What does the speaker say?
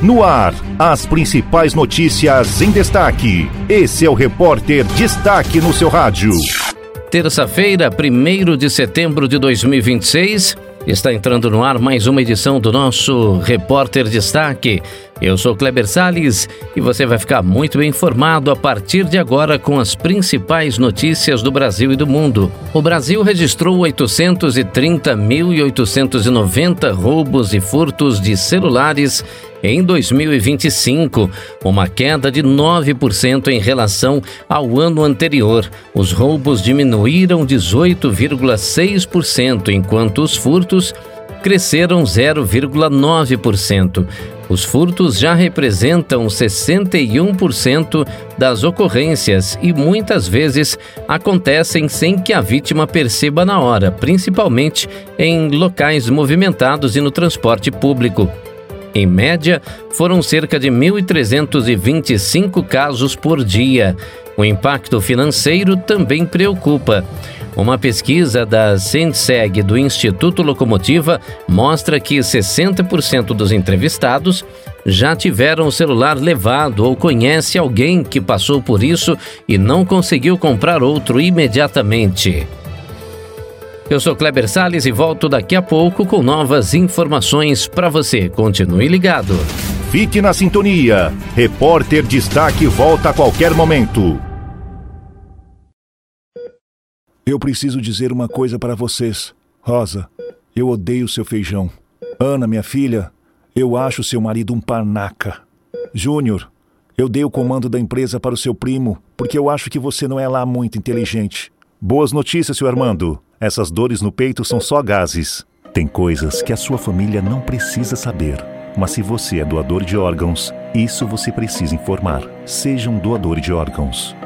No ar, as principais notícias em destaque. Esse é o Repórter Destaque no seu rádio. Terça-feira, 1º de setembro de 2026, está entrando no ar mais uma edição do nosso Repórter Destaque. Eu sou Kleber Salles e você vai ficar muito bem informado a partir de agora com as principais notícias do Brasil e do mundo. O Brasil registrou 830.890 roubos e furtos de celulares em 2025, uma queda de 9% em relação ao ano anterior. Os roubos diminuíram 18,6%, enquanto os furtos cresceram 0,9%. Os furtos já representam 61% das ocorrências e muitas vezes acontecem sem que a vítima perceba na hora, principalmente em locais movimentados e no transporte público. Em média, foram cerca de 1.325 casos por dia. O impacto financeiro também preocupa. Uma pesquisa da Senseg do Instituto Locomotiva mostra que 60% dos entrevistados já tiveram o celular levado ou conhece alguém que passou por isso e não conseguiu comprar outro imediatamente. Eu sou Kleber Salles e volto daqui a pouco com novas informações para você. Continue ligado. Fique na sintonia. Repórter Destaque volta a qualquer momento. Eu preciso dizer uma coisa para vocês. Rosa, eu odeio seu feijão. Ana, minha filha, eu acho seu marido um panaca. Júnior, eu dei o comando da empresa para o seu primo, porque eu acho que você não é lá muito inteligente. Boas notícias, seu Armando. Essas dores no peito são só gases. Tem coisas que a sua família não precisa saber. Mas se você é doador de órgãos, isso você precisa informar. Seja um doador de órgãos.